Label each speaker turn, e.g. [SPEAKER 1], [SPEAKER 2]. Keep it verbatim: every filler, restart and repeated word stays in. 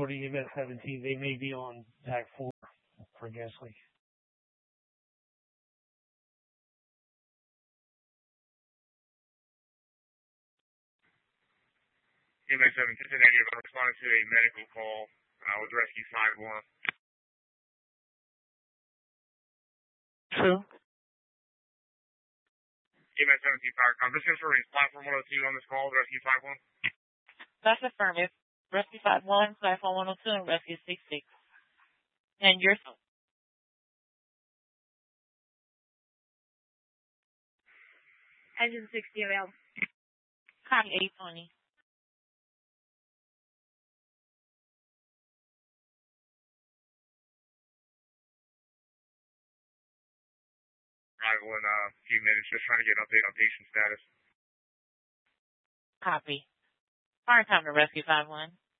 [SPEAKER 1] for the E M S seventeen. They may be on Pack four for gas leak.
[SPEAKER 2] E M S seventeen, negative. I'm responding to a medical call uh, with Rescue five one.
[SPEAKER 1] True.
[SPEAKER 2] E M S seventeen Fire Com. This is for platform one oh two on this call with Rescue five one.
[SPEAKER 3] That's affirmative. Rescue five one, platform one oh two, and Rescue six six. And your
[SPEAKER 4] Engine sixty available.
[SPEAKER 3] copy eight twenty.
[SPEAKER 2] Arrival in a few minutes, just trying to get an update on patient status.
[SPEAKER 3] Copy. Fire time to Rescue five one.